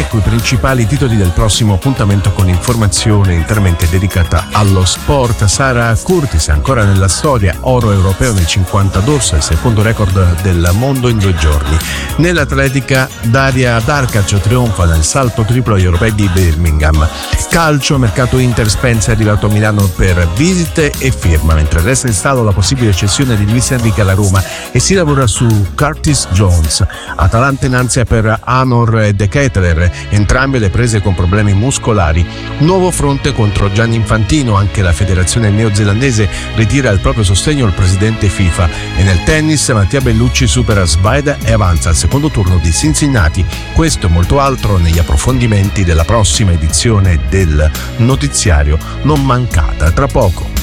ecco i principali titoli del prossimo appuntamento con informazione interamente dedicata allo sport. Sara Curtis ancora nella storia, oro europeo nel 50 dorso, il secondo record del mondo in 2 giorni. Nell'atletica Daria Darkac trionfa nel salto triplo agli europei di Birmingham. Calcio, mercato Inter, Spence è arrivato a Milano per visite e firma, mentre resta in stallo la possibile cessione di Luis Enrique alla Roma e si lavora su Curtis Jones. Atalanta in ansia per Anor e De Ketelaere, entrambe le prese con problemi muscolari. Nuovo fronte contro Gianni Infantino, anche la federazione neozelandese ritira il proprio sostegno al presidente FIFA. E nel tennis Mattia Bellucci supera Svajda e avanza al secondo turno di Cincinnati. Questo e molto altro negli approfondimenti della prossima edizione del notiziario Non Mancata, tra poco.